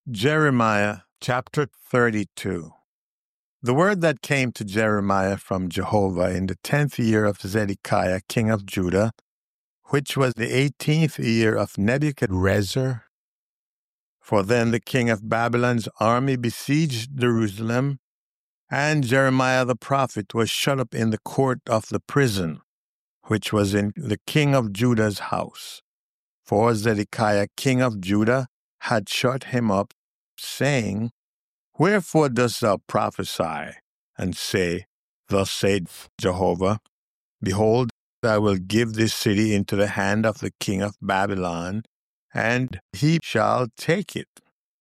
Jeremiah chapter 32. The word that came to Jeremiah from Jehovah in the 10th year of Zedekiah king of Judah, which was the 18th year of Nebuchadrezzar. For then the king of Babylon's army besieged Jerusalem, and Jeremiah the prophet was shut up in the court of the prison, which was in the king of Judah's house. For Zedekiah king of Judah had shut him up, saying, Wherefore dost thou prophesy, and say, Thus saith Jehovah, Behold, I will give this city into the hand of the king of Babylon, and he shall take it.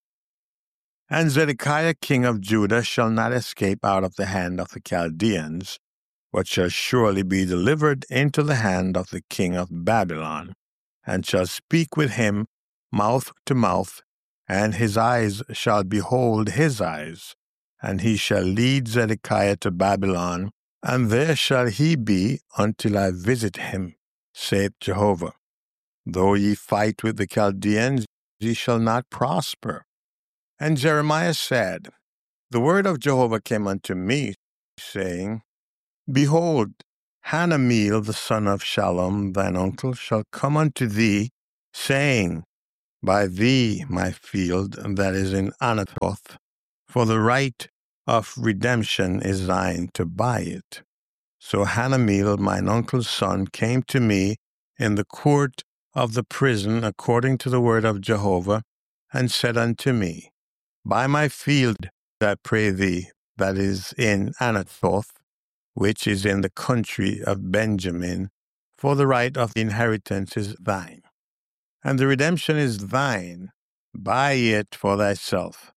And Zedekiah king of Judah shall not escape out of the hand of the Chaldeans, but shall surely be delivered into the hand of the king of Babylon, and shall speak with him mouth to mouth, and his eyes shall behold his eyes, and he shall lead Zedekiah to Babylon, and there shall he be until I visit him, saith Jehovah. Though ye fight with the Chaldeans, ye shall not prosper. And Jeremiah said, The word of Jehovah came unto me, saying, Behold, Hanameel the son of Shallum, thine uncle, shall come unto thee, saying, By thee, my field that is in Anathoth, for the right of redemption is thine to buy it. So Hanameel, mine uncle's son, came to me in the court of the prison according to the word of Jehovah, and said unto me, Buy my field, I pray thee, that is in Anathoth, which is in the country of Benjamin, for the right of the inheritance is thine. And the redemption is thine, buy it for thyself.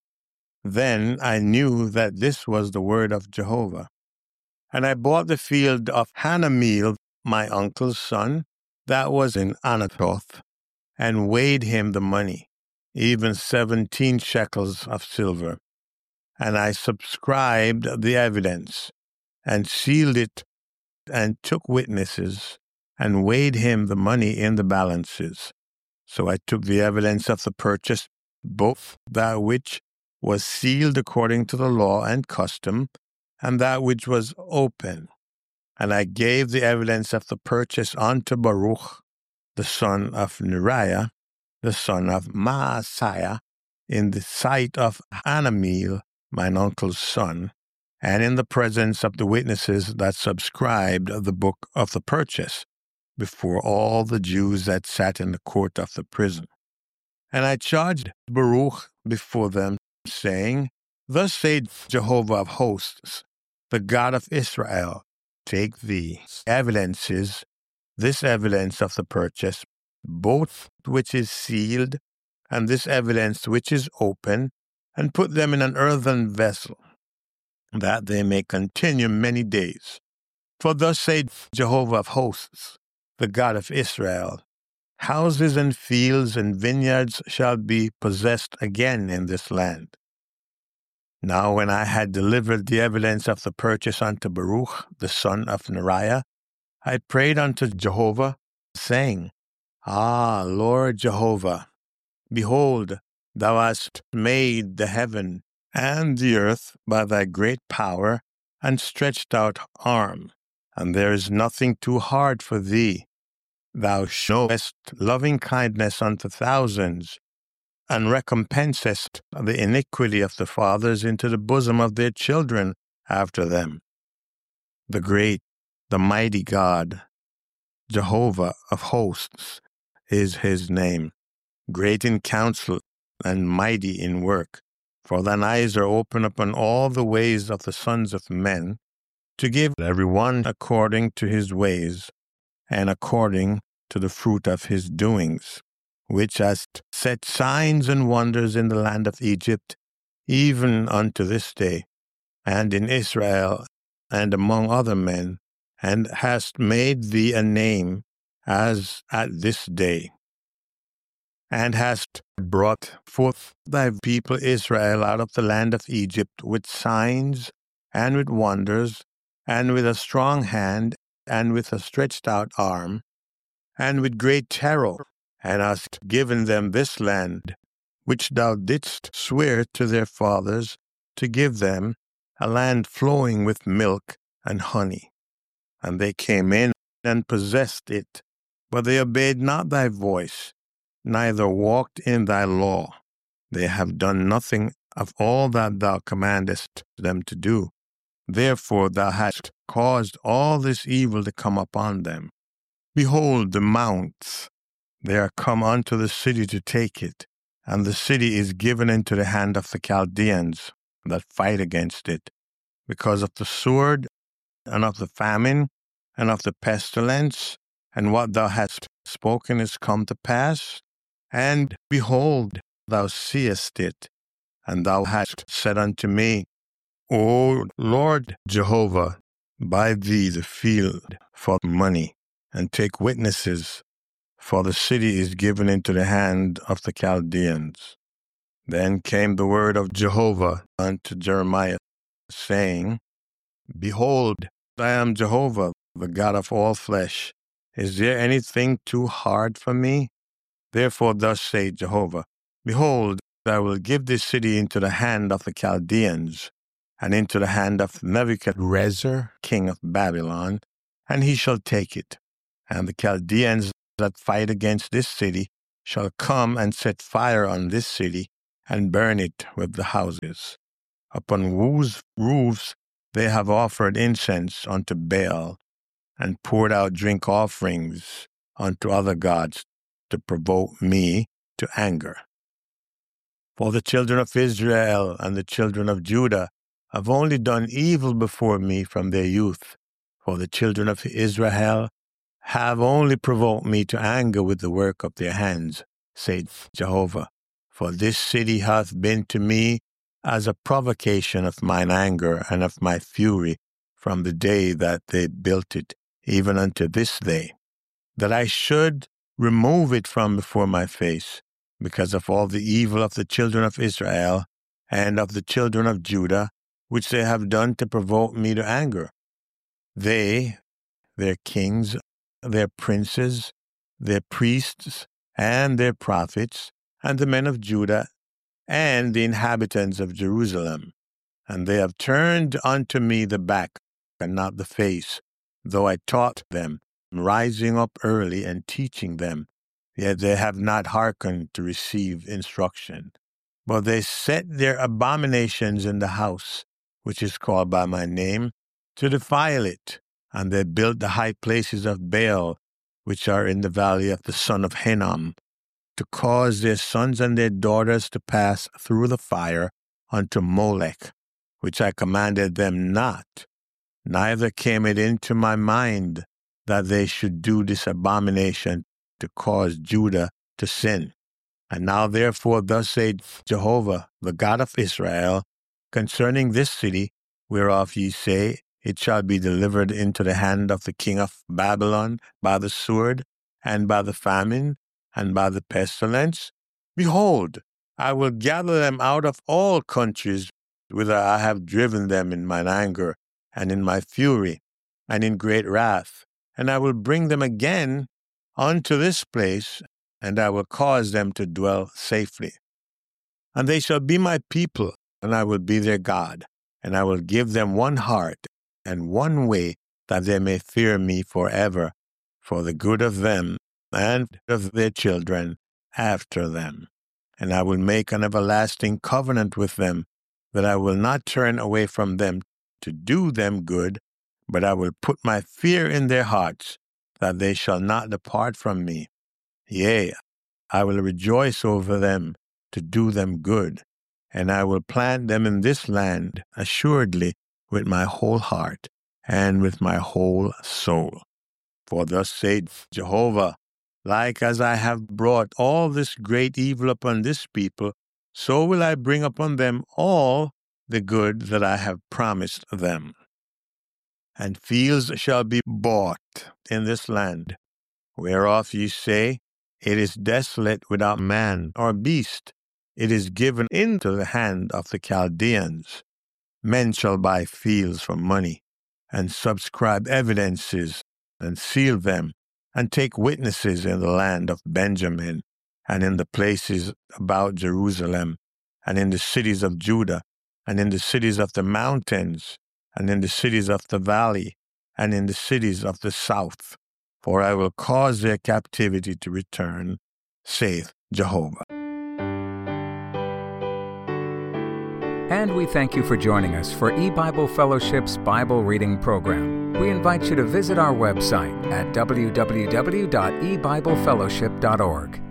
Then I knew that this was the word of Jehovah. And I bought the field of Hanameel, my uncle's son, that was in Anathoth, and weighed him the money, even 17 shekels of silver. And I subscribed the evidence, and sealed it, and took witnesses, and weighed him the money in the balances. So I took the evidence of the purchase, both that which was sealed according to the law and custom, and that which was open. And I gave the evidence of the purchase unto Baruch, the son of Neriah, the son of Maaseiah, in the sight of Hanameel, mine uncle's son, and in the presence of the witnesses that subscribed the book of the purchase, before all the Jews that sat in the court of the prison. And I charged Baruch before them, saying, Thus saith Jehovah of hosts, the God of Israel, take these evidences, this evidence of the purchase, both which is sealed, and this evidence which is open, and put them in an earthen vessel, that they may continue many days. For thus saith Jehovah of hosts, the God of Israel, houses and fields and vineyards shall be possessed again in this land. Now when I had delivered the evidence of the purchase unto Baruch, the son of Neriah, I prayed unto Jehovah, saying, Ah, Lord Jehovah, behold, thou hast made the heaven and the earth by thy great power and stretched out arm, and there is nothing too hard for thee. Thou showest loving kindness unto thousands, and recompensest the iniquity of the fathers into the bosom of their children after them. The great, the mighty God, Jehovah of hosts, is his name, great in counsel and mighty in work. For thine eyes are open upon all the ways of the sons of men, to give every one according to his ways, and according to the fruit of his doings, which hast set signs and wonders in the land of Egypt, even unto this day, and in Israel, and among other men, and hast made thee a name, as at this day, and hast brought forth thy people Israel out of the land of Egypt with signs, and with wonders, and with a strong hand, and with a stretched out arm, and with great terror, and hast given them this land, which thou didst swear to their fathers to give them, a land flowing with milk and honey. And they came in and possessed it, but they obeyed not thy voice, neither walked in thy law. They have done nothing of all that thou commandest them to do. Therefore thou hast caused all this evil to come upon them. Behold the mounts, they are come unto the city to take it, and the city is given into the hand of the Chaldeans that fight against it, because of the sword, and of the famine, and of the pestilence, and what thou hast spoken is come to pass. And behold, thou seest it, and thou hast said unto me, O Lord Jehovah, buy thee the field for money, and take witnesses, for the city is given into the hand of the Chaldeans. Then came the word of Jehovah unto Jeremiah, saying, Behold, I am Jehovah, the God of all flesh. Is there anything too hard for me? Therefore thus saith Jehovah, Behold, I will give this city into the hand of the Chaldeans, and into the hand of Nebuchadrezzar, king of Babylon, and he shall take it. And the Chaldeans that fight against this city shall come and set fire on this city, and burn it with the houses, upon whose roofs they have offered incense unto Baal, and poured out drink offerings unto other gods, to provoke me to anger. For the children of Israel and the children of Judah have only done evil before me from their youth. For the children of Israel have only provoked me to anger with the work of their hands, saith Jehovah. For this city hath been to me as a provocation of mine anger and of my fury from the day that they built it, even unto this day, that I should remove it from before my face, because of all the evil of the children of Israel and of the children of Judah, which they have done to provoke me to anger. They, their kings, their princes, their priests, and their prophets, and the men of Judah, and the inhabitants of Jerusalem. And they have turned unto me the back, and not the face, though I taught them, rising up early and teaching them. Yet they have not hearkened to receive instruction. But they set their abominations in the house, which is called by my name, to defile it. And they built the high places of Baal, which are in the valley of the son of Hinnom, to cause their sons and their daughters to pass through the fire unto Molech, which I commanded them not. Neither came it into my mind that they should do this abomination to cause Judah to sin. And now therefore thus saith Jehovah, the God of Israel, concerning this city, whereof ye say, it shall be delivered into the hand of the king of Babylon by the sword, and by the famine, and by the pestilence. Behold, I will gather them out of all countries whither I have driven them in mine anger, and in my fury, and in great wrath, and I will bring them again unto this place, and I will cause them to dwell safely. And they shall be my people, and I will be their God, and I will give them one heart and one way, that they may fear me forever, for the good of them and of their children after them. And I will make an everlasting covenant with them, that I will not turn away from them to do them good, but I will put my fear in their hearts, that they shall not depart from me. Yea, I will rejoice over them to do them good, and I will plant them in this land assuredly with my whole heart and with my whole soul. For thus saith Jehovah, like as I have brought all this great evil upon this people, so will I bring upon them all the good that I have promised them. And fields shall be bought in this land, whereof ye say, it is desolate without man or beast. It is given into the hand of the Chaldeans. Men shall buy fields for money, and subscribe evidences, and seal them, and take witnesses in the land of Benjamin, and in the places about Jerusalem, and in the cities of Judah, and in the cities of the mountains, and in the cities of the valley, and in the cities of the south. For I will cause their captivity to return, saith Jehovah. And we thank you for joining us for E-Bible Fellowship's Bible Reading Program. We invite you to visit our website at www.ebiblefellowship.org.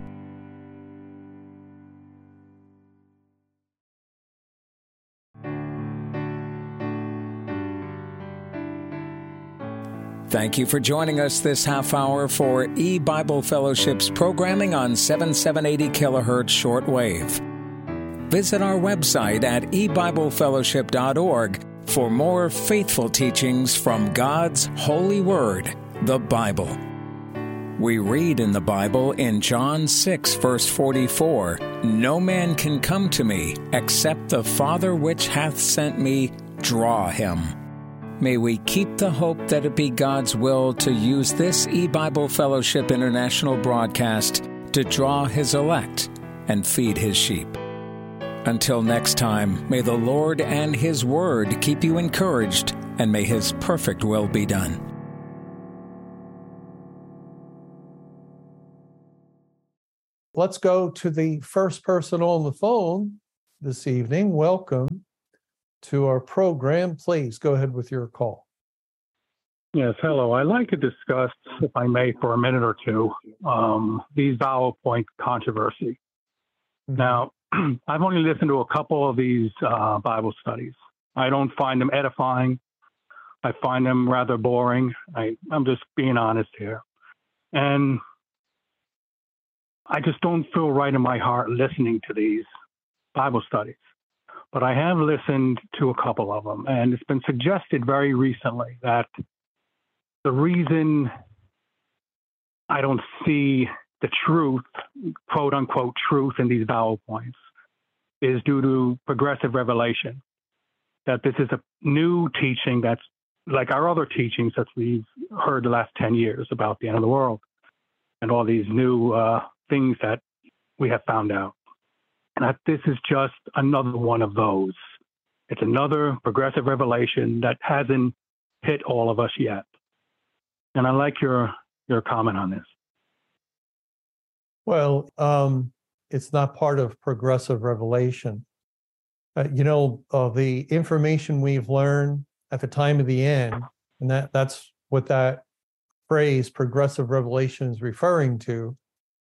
Thank you for joining us this half hour for E-Bible Fellowship's programming on 7780 kHz shortwave. Visit our website at ebiblefellowship.org for more faithful teachings from God's holy word, the Bible. We read in the Bible in John 6, verse 44, "No man can come to me except the Father which hath sent me draw him." May we keep the hope that it be God's will to use this E-Bible Fellowship International broadcast to draw His elect and feed His sheep. Until next time, may the Lord and His Word keep you encouraged, and may His perfect will be done. Let's go to the first person on the phone this evening. Welcome to our program. Please go ahead with your call. Yes, hello. I'd like to discuss, if I may, for a minute or two, these vowel point controversy. Now, I've only listened to a couple of these Bible studies. I don't find them edifying. I find them rather boring. I'm just being honest here. And I just don't feel right in my heart listening to these Bible studies. But I have listened to a couple of them, and it's been suggested very recently that the reason I don't see the truth, quote unquote truth, in these vowel points is due to progressive revelation. That this is a new teaching that's like our other teachings that we've heard the last 10 years about the end of the world and all these new things that we have found out. And that this is just another one of those. It's another progressive revelation that hasn't hit all of us yet. And I like your comment on this. Well, it's not part of progressive revelation. The information we've learned at the time of the end, and that's what that phrase progressive revelation is referring to,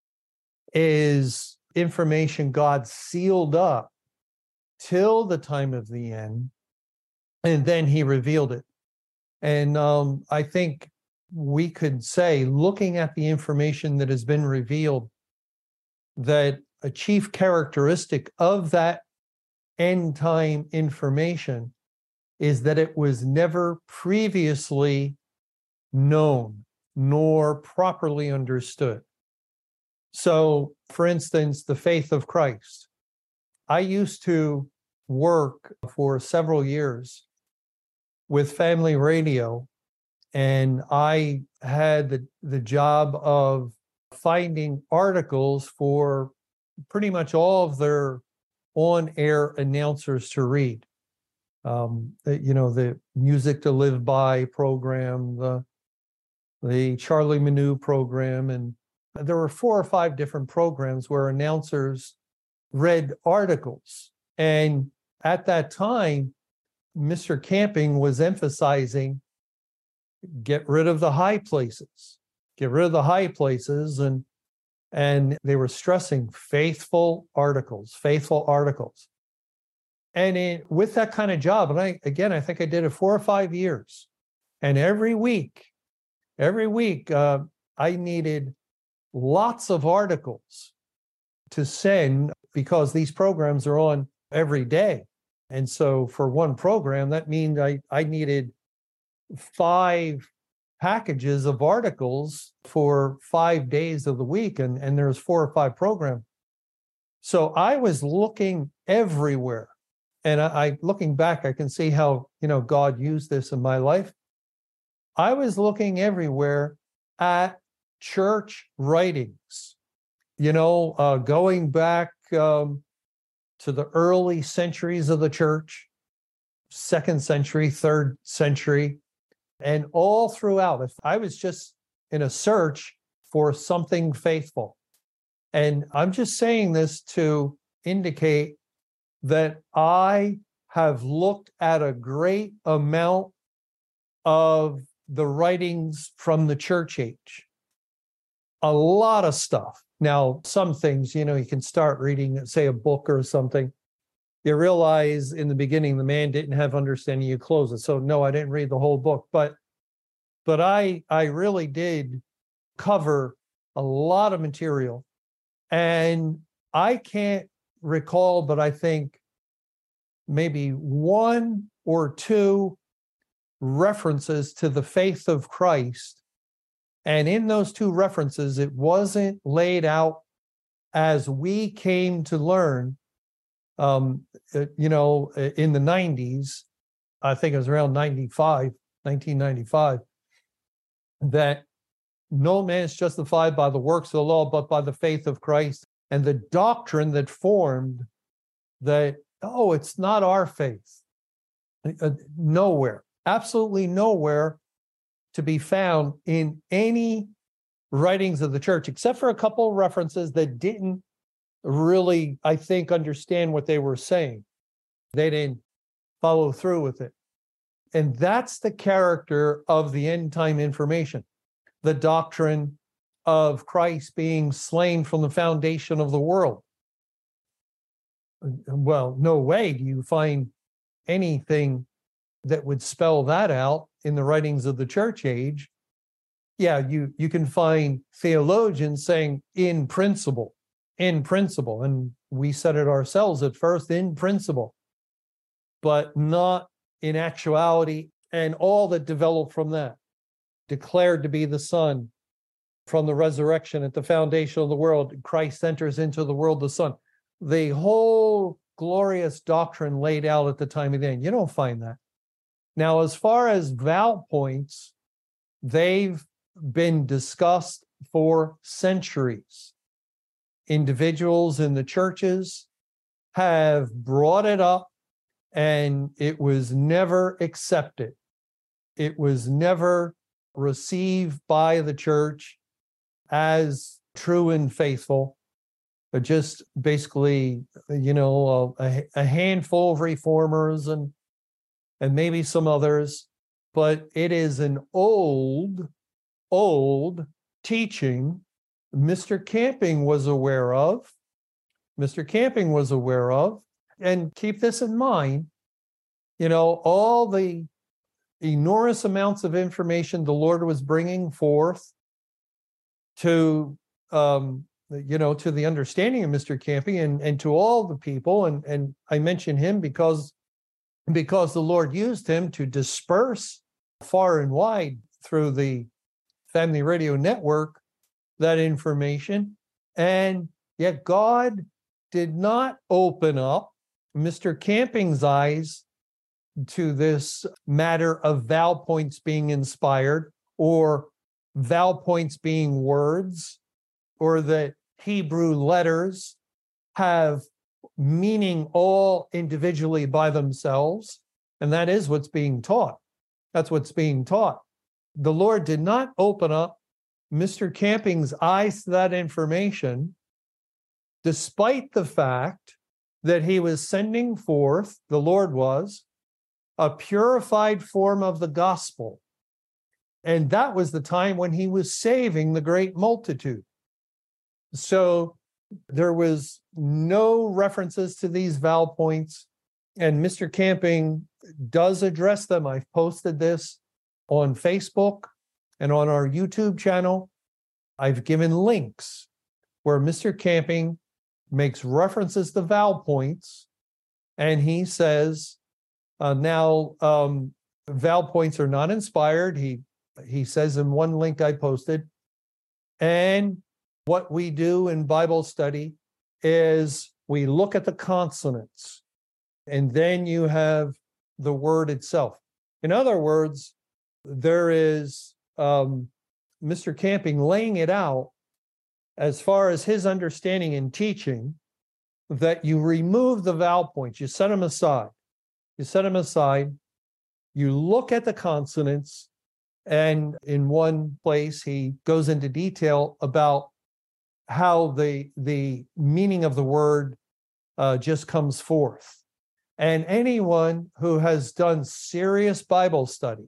is information God sealed up till the time of the end, and then He revealed it. And I think we could say, looking at the information that has been revealed, that a chief characteristic of that end time information is that it was never previously known nor properly understood. So, for instance, the faith of Christ. I used to work for several years with Family Radio, and I had the job of finding articles for pretty much all of their on-air announcers to read. The Music to Live By program, the Charlie Manu program, and there were 4 or 5 different programs where announcers read articles. And at that time, Mr. Camping was emphasizing, get rid of the high places. Get rid of the high places. And they were stressing faithful articles. And with that kind of job, and I think I did it 4 or 5 years. And every week, I needed lots of articles to send because these programs are on every day. And so for one program, that means I needed 5 packages of articles for 5 days of the week. And there's 4 or 5 programs. So I was looking everywhere. And I looking back, I can see how, God used this in my life. I was looking everywhere at church writings going back to the early centuries of the church, 2nd century, 3rd century, and all throughout. If I was just in a search for something faithful, and I'm just saying this to indicate that I have looked at a great amount of the writings from the church age. A lot of stuff. Now, some things, you can start reading, say, a book or something. You realize in the beginning, the man didn't have understanding, you close it. So no, I didn't read the whole book, but I really did cover a lot of material. And I can't recall, but I think maybe 1 or 2 references to the faith of Christ. And in those 2 references, it wasn't laid out as we came to learn, in the 90s, I think it was around 1995, that no man is justified by the works of the law, but by the faith of Christ. And the doctrine that formed that, it's not our faith. Nowhere, absolutely nowhere to be found in any writings of the church, except for a couple of references that didn't really, I think, understand what they were saying. They didn't follow through with it. And that's the character of the end time information, the doctrine of Christ being slain from the foundation of the world. Well, no way do you find anything that would spell that out in the writings of the church age. Yeah, you can find theologians saying in principle, and we said it ourselves at first, in principle, but not in actuality, and all that developed from that, declared to be the Son from the resurrection at the foundation of the world. Christ enters into the world, the Son. The whole glorious doctrine laid out at the time of the end. You don't find that. Now, as far as vowel points, they've been discussed for centuries. Individuals in the churches have brought it up, and it was never accepted. It was never received by the church as true and faithful. But just basically, a handful of reformers and maybe some others. But it is an old teaching Mr. Camping was aware of. And keep this in mind, all the enormous amounts of information the Lord was bringing forth to, to the understanding of Mr. Camping and to all the people. And I mention him because the Lord used him to disperse far and wide through the Family Radio Network that information. And yet God did not open up Mr. Camping's eyes to this matter of vowel points being inspired, or vowel points being words, or that Hebrew letters have meaning all individually by themselves. And that is what's being taught. That's what's being taught. The Lord did not open up Mr. Camping's eyes to that information, despite the fact that he was sending forth, the Lord was, a purified form of the gospel. And that was the time when he was saving the great multitude. So there was no references to these vowel points, and Mr. Camping does address them. I've posted this on Facebook and on our YouTube channel. I've given links where Mr. Camping makes references to vowel points, and he says, vowel points are not inspired. He says in one link I posted, and what we do in Bible study is we look at the consonants, and then you have the word itself. In other words, there is Mr. Camping laying it out as far as his understanding and teaching, that you remove the vowel points, you set them aside. You set them aside, you look at the consonants, and in one place he goes into detail about how the meaning of the word just comes forth. And anyone who has done serious Bible study,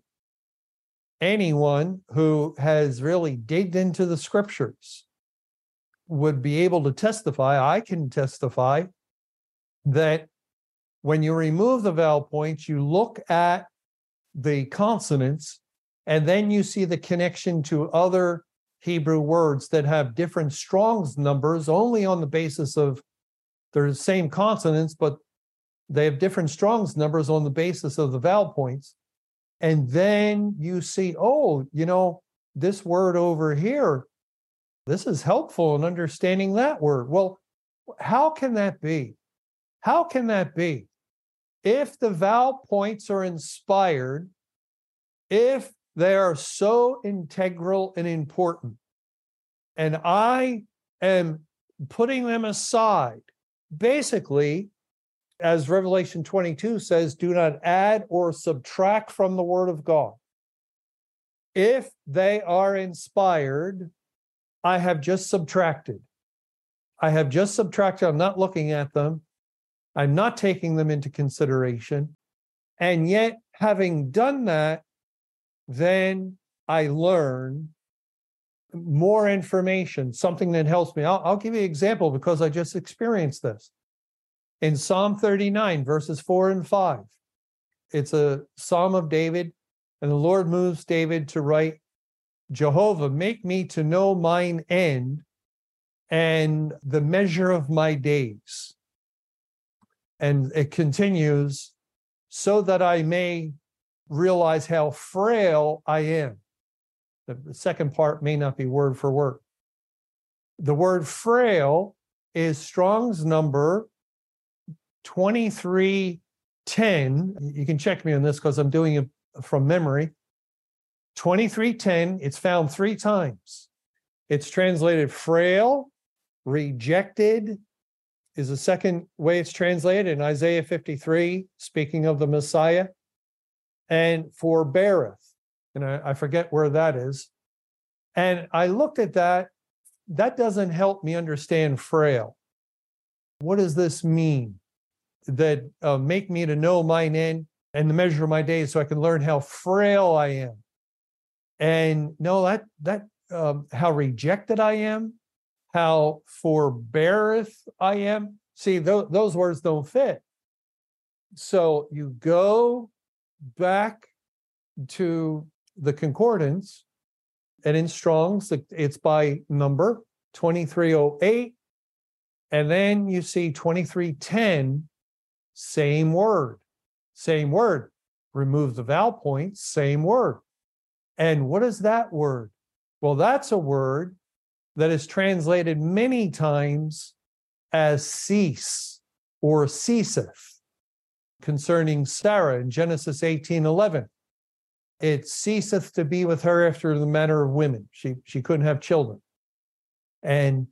anyone who has really digged into the scriptures would be able to testify, I can testify, that when you remove the vowel points, you look at the consonants, and then you see the connection to other Hebrew words that have different Strong's numbers only on the basis of they're the same consonants, but they have different Strong's numbers on the basis of the vowel points. And then you see, oh, this word over here, this is helpful in understanding that word. Well, how can that be? How can that be? If the vowel points are inspired, if they are so integral and important, and I am putting them aside, basically, as Revelation 22 says, do not add or subtract from the word of God. If they are inspired, I have just subtracted. I have just subtracted. I'm not looking at them. I'm not taking them into consideration. And yet, having done that, then I learn more information, something that helps me. I'll give you an example because I just experienced this. In Psalm 39, verses 4 and 5, it's a Psalm of David, and the Lord moves David to write, Jehovah, make me to know mine end and the measure of my days. And it continues, so that I may realize how frail I am. The second part may not be word for word. The word frail is Strong's number 2310. You can check me on this because I'm doing it from memory. 2310, it's found 3 times. It's translated frail, rejected is the second way it's translated in Isaiah 53, speaking of the Messiah, and forbeareth. And I forget where that is. And I looked at that. That doesn't help me understand frail. What does this mean? That make me to know mine end and the measure of my days so I can learn how frail I am. And no, how rejected I am, how forbeareth I am. See, those words don't fit. So you go back to the concordance, and in Strong's, it's by number 2308, and then you see 2310, same word. Remove the vowel points, same word. And what is that word? Well, that's a word that is translated many times as cease or ceaseth concerning Sarah in Genesis 18:11. It ceaseth to be with her after the manner of women. She couldn't have children. And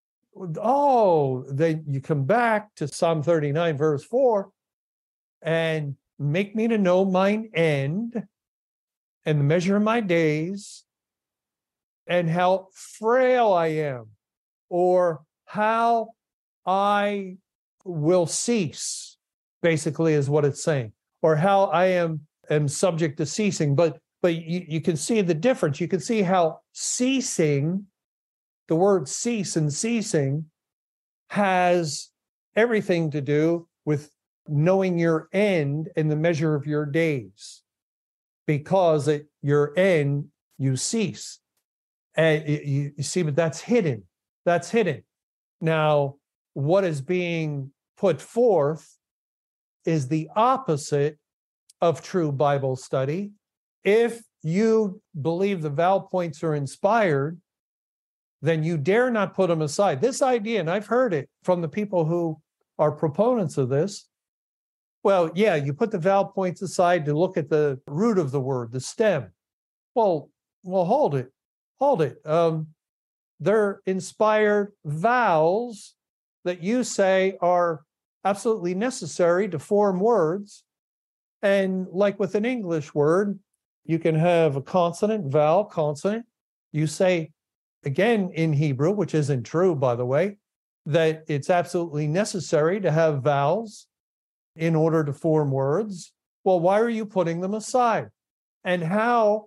then you come back to Psalm 39, verse 4, and make me to know mine end and the measure of my days and how frail I am, or how I will cease, basically is what it's saying, or how I am subject to ceasing. But you can see the difference. You can see how ceasing, the word cease and ceasing, has everything to do with knowing your end and the measure of your days, because at your end you cease. And you see, but that's hidden. That's hidden. Now, what is being put forth is the opposite of true Bible study. If you believe the vowel points are inspired, then you dare not put them aside. This idea, and I've heard it from the people who are proponents of this, well, yeah, you put the vowel points aside to look at the root of the word, the stem. Well, hold it. they're inspired vowels that you say are absolutely necessary to form words. And like with an English word, you can have a consonant, vowel, consonant. You say, again, in Hebrew, which isn't true, by the way, that it's absolutely necessary to have vowels in order to form words. Well, why are you putting them aside? And how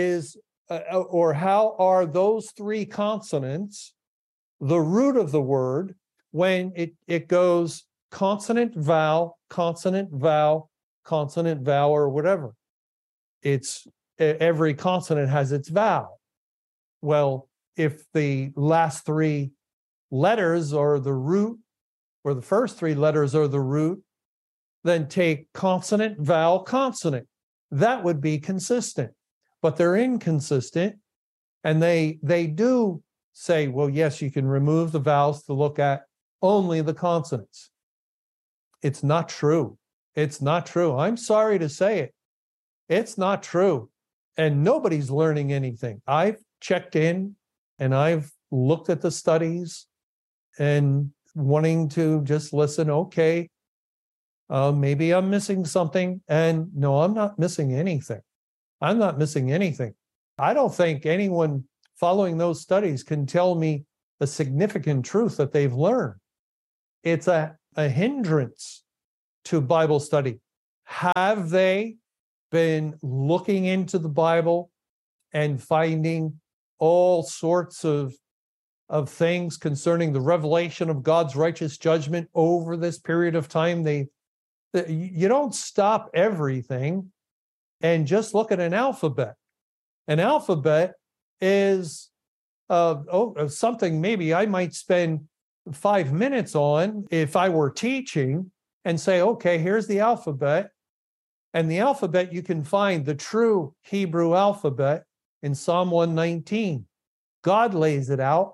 are those three consonants the root of the word when it goes consonant, vowel, consonant, vowel, consonant, vowel, or whatever? It's every consonant has its vowel. Well, if the last three letters are the root, or the first three letters are the root, then take consonant, vowel, consonant. That would be consistent. But they're inconsistent, and they do say, well, yes, you can remove the vowels to look at only the consonants. It's not true. It's not true. I'm sorry to say it. It's not true. And nobody's learning anything. I've checked in and I've looked at the studies and wanting to just listen. Okay, maybe I'm missing something. And no, I'm not missing anything. I'm not missing anything. I don't think anyone following those studies can tell me a significant truth that they've learned. It's a hindrance to Bible study. Have they been looking into the Bible and finding all sorts of things concerning the revelation of God's righteous judgment over this period of time? You don't stop everything and just look at an alphabet. An alphabet is something maybe I might spend 5 minutes on if I were teaching and say, okay, here's the alphabet. And the alphabet, you can find the true Hebrew alphabet in Psalm 119. God lays it out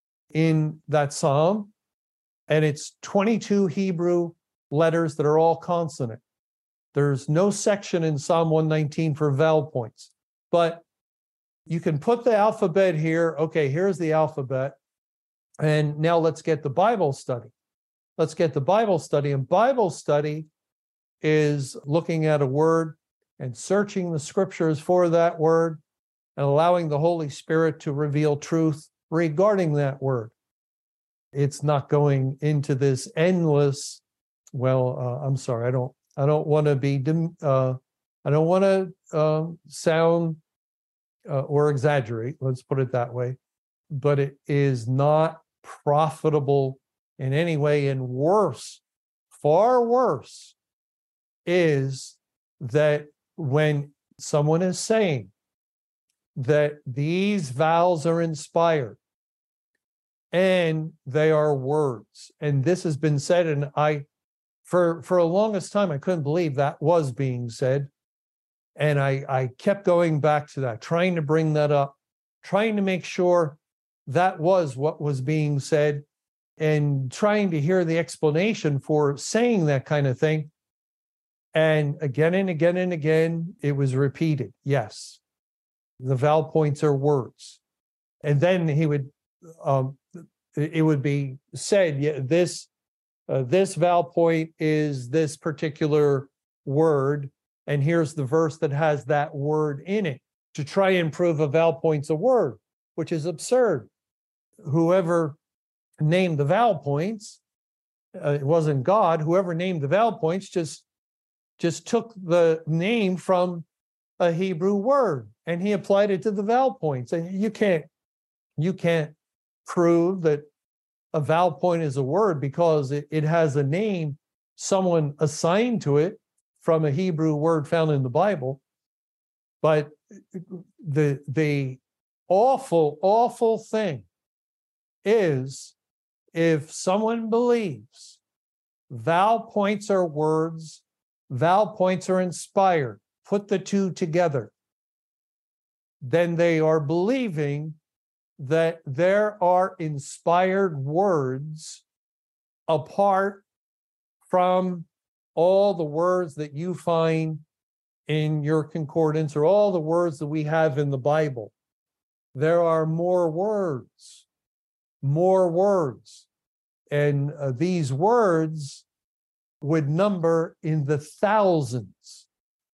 in that psalm, and it's 22 Hebrew letters that are all consonant. There's no section in Psalm 119 for vowel points, but you can put the alphabet here. Okay, here's the alphabet. And now let's get the Bible study. Let's get the Bible study. And Bible study is looking at a word and searching the scriptures for that word and allowing the Holy Spirit to reveal truth regarding that word. It's not going into this endless, I'm sorry, I don't want to be, I don't want to sound or exaggerate, let's put it that way, but it is not profitable in any way. And worse, far worse, is that when someone is saying that these vowels are inspired and they are words, and this has been said, and for the longest time, I couldn't believe that was being said. And I kept going back to that, trying to bring that up, trying to make sure that was what was being said, and trying to hear the explanation for saying that kind of thing. And again and again and again, it was repeated. Yes, the vowel points are words. And then it would be said, yeah, this vowel point is this particular word, and here's the verse that has that word in it, to try and prove a vowel point's a word, which is absurd. Whoever named the vowel points, it wasn't God. Whoever named the vowel points just took the name from a Hebrew word and he applied it to the vowel points. And you can't prove that a vowel point is a word because it has a name someone assigned to it from a Hebrew word found in the Bible. But the awful, awful thing is if someone believes vowel points are words, vowel points are inspired, put the two together, then they are believing that there are inspired words apart from all the words that you find in your concordance or all the words that we have in the Bible. There are more words more words. And these words would number in the thousands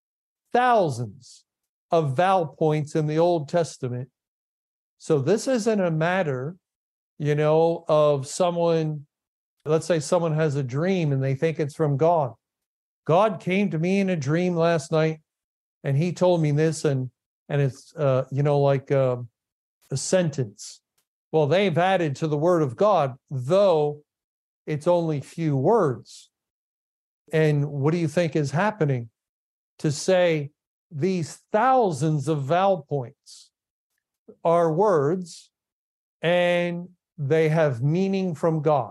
of vowel points in the Old Testament. So this isn't a matter, of someone, let's say someone has a dream and they think it's from God. God came to me in a dream last night and he told me this, and it's, like a sentence. Well, they've added to the word of God, though it's only few words. And what do you think is happening? To say these thousands of vowel points are words and they have meaning from God.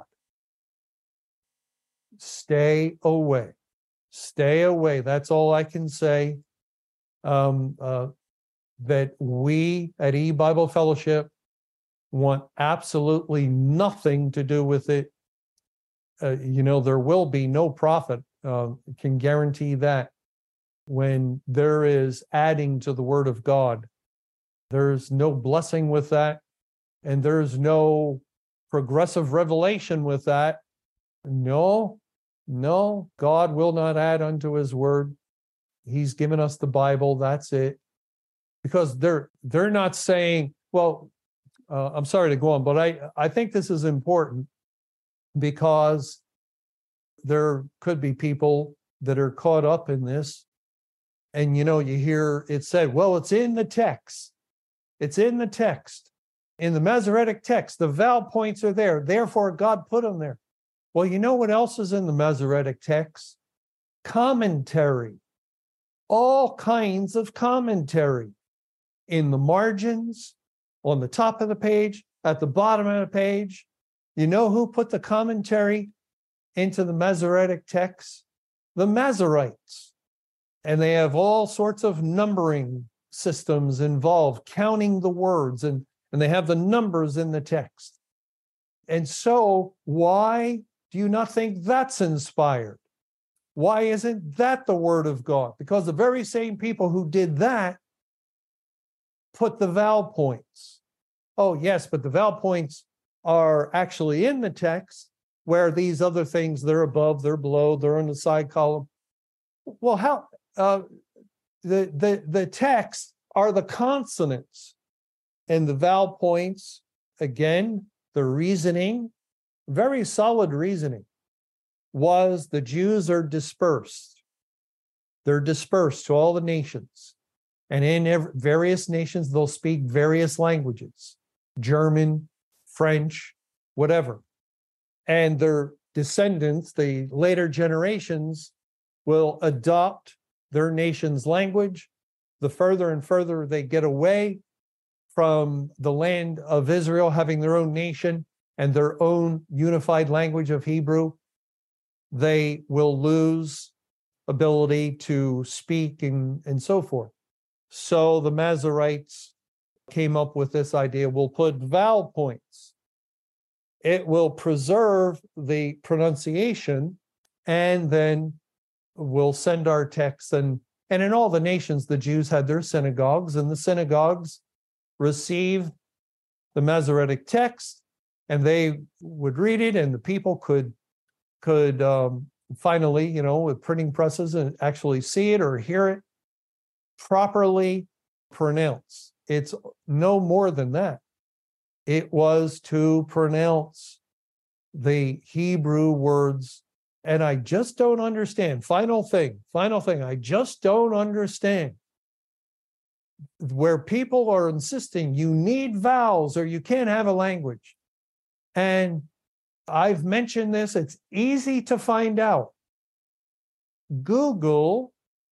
Stay away. Stay away. That's all I can say. That we at E-Bible Fellowship want absolutely nothing to do with it. There will be no profit. Can guarantee that. When there is adding to the Word of God, there's no blessing with that, and there's no progressive revelation with that. No, God will not add unto his word. He's given us the Bible, that's it. Because they're not saying, well, I'm sorry to go on, but I think this is important because there could be people that are caught up in this. And, you hear it said, well, it's in the text. It's in the text. In the Masoretic text, the vowel points are there. Therefore, God put them there. Well, you know what else is in the Masoretic text? Commentary. All kinds of commentary. In the margins, on the top of the page, at the bottom of the page. You know who put the commentary into the Masoretic text? The Masoretes. And they have all sorts of numbering systems involved, counting the words, and they have the numbers in the text. And so why do you not think that's inspired? Why isn't that the word of God? Because the very same people who did that put the vowel points. Oh, yes, but the vowel points are actually in the text, where these other things, they're above, they're below, they're in the side column. Well, how? The text are the consonants, and the vowel points, again, the reasoning, very solid reasoning, was the Jews are dispersed. They're dispersed to all the nations. And in various nations, they'll speak various languages, German, French, whatever. And their descendants, the later generations, will adopt their nation's language. The further and further they get away from the land of Israel, having their own nation and their own unified language of Hebrew, they will lose ability to speak and so forth. So the Masoretes came up with this idea: we'll put vowel points. It will preserve the pronunciation, and then we'll send our texts. And in all the nations, the Jews had their synagogues, and the synagogues received the Masoretic text, and they would read it, and the people could finally, with printing presses, and actually see it or hear it properly pronounced. It's no more than that. It was to pronounce the Hebrew words. And I just don't understand. Final thing, I just don't understand where people are insisting you need vowels or you can't have a language. And I've mentioned this, it's easy to find out. Google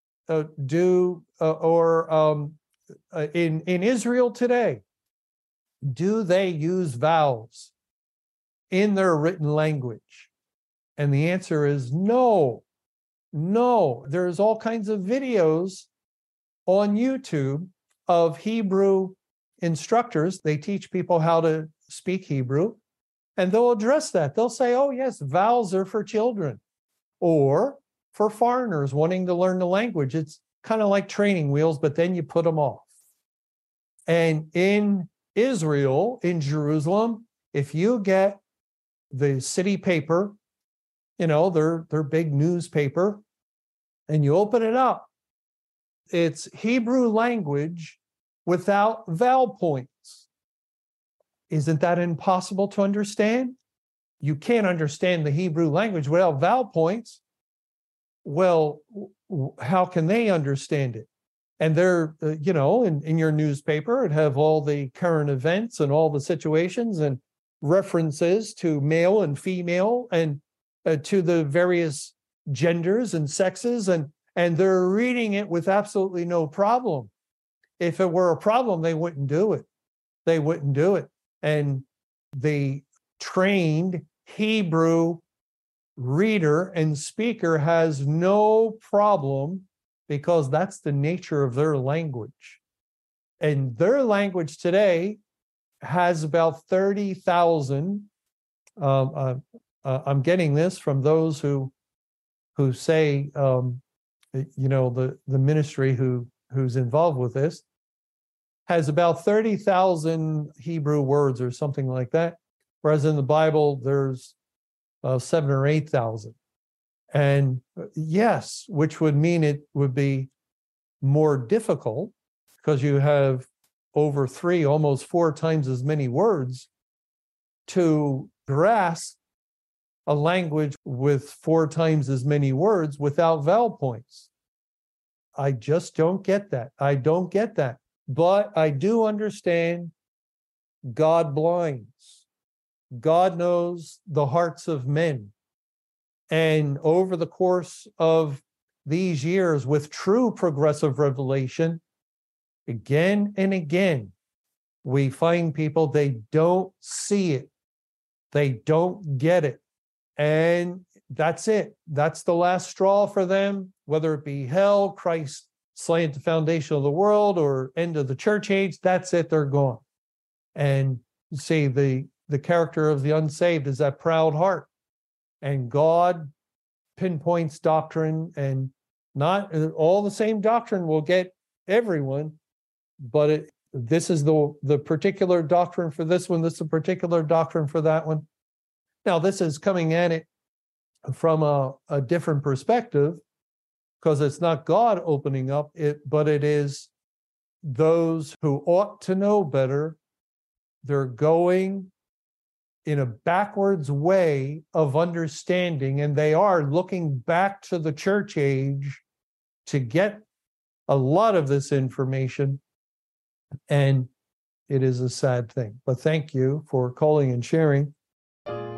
in Israel today, do they use vowels in their written language? And the answer is no. There's all kinds of videos on YouTube of Hebrew instructors. They teach people how to speak Hebrew, and they'll address that. They'll say, oh, yes, vowels are for children or for foreigners wanting to learn the language. It's kind of like training wheels, but then you put them off. And in Israel, in Jerusalem, if you get the city paper, their big newspaper, and you open it up, it's Hebrew language without vowel points. Isn't that impossible to understand? You can't understand the Hebrew language without vowel points. Well, how can they understand it? And they're, in your newspaper, it'd have all the current events and all the situations and references to male and female and to the various genders and sexes, and they're reading it with absolutely no problem. If it were a problem, they wouldn't do it. They wouldn't do it. And the trained Hebrew reader and speaker has no problem, because that's the nature of their language. And their language today has about 30,000. I'm getting this from those who say, the ministry who's involved with this, has about 30,000 Hebrew words or something like that, whereas in the Bible there's 7,000 or 8,000. And yes, which would mean it would be more difficult, because you have over 3, almost 4 times as many words to grasp a language with 4 times as many words without vowel points. I just don't get that. I don't get that. But I do understand God blinds. God knows the hearts of men. And over the course of these years, with true progressive revelation, again and again, we find people, they don't see it. They don't get it. And that's it. That's the last straw for them, whether it be hell, Christ slain at the foundation of the world, or end of the church age. That's it. They're gone. And see, the character of the unsaved is that proud heart. And God pinpoints doctrine, and not all the same doctrine will get everyone, but this is the particular doctrine for this one. This is a particular doctrine for that one. Now, this is coming at it from a different perspective, because it's not God opening up it, but it is those who ought to know better. They're going in a backwards way of understanding, and they are looking back to the church age to get a lot of this information, and it is a sad thing. But thank you for calling and sharing.